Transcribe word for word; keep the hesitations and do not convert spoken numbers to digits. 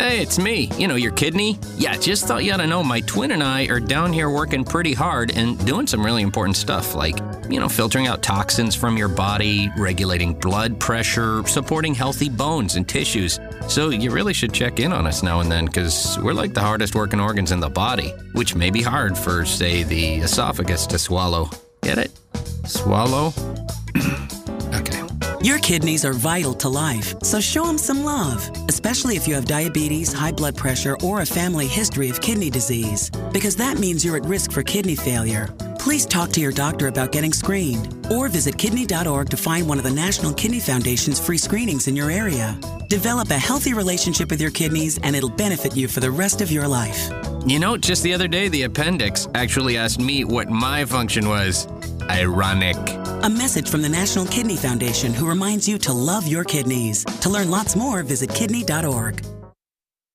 Hey, it's me. You know, your kidney. Yeah, just thought you ought to know my twin and I are down here working pretty hard and doing some really important stuff like, you know, filtering out toxins from your body, regulating blood pressure, supporting healthy bones and tissues. So you really should check in on us now and then because we're like the hardest working organs in the body, which may be hard for, say, the esophagus to swallow. Get it? Swallow? Okay. Your kidneys are vital to life, so show them some love, especially if you have diabetes, high blood pressure, or a family history of kidney disease, because that means you're at risk for kidney failure. Please talk to your doctor about getting screened, or visit kidney dot org to find one of the National Kidney Foundation's free screenings in your area. Develop a healthy relationship with your kidneys, and it'll benefit you for the rest of your life. You know, just the other day, the appendix actually asked me what my function was. Ironic. A message from the National Kidney Foundation, who reminds you to love your kidneys. To learn lots more, visit kidney dot org.